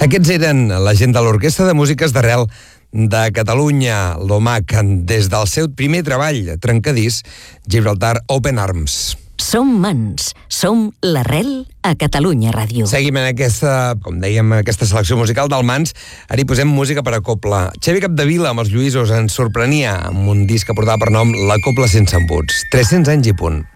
Aquests eren la gent de l'Orquestra de Músiques d'Arrel de Catalunya, l'OMAC, des del seu primer treball, trencadís, Gibraltar Open Arms. Som mans, som l'Arrel a Catalunya Ràdio. Seguim en aquesta, com dèiem, aquesta selecció musical del Mans. Ara hi posem música per a cobla. Xavi Capdevila amb els Lluïsos ens sorprenia amb un disc que portava per nom La Cobla sense embuts. 300 anys i punt.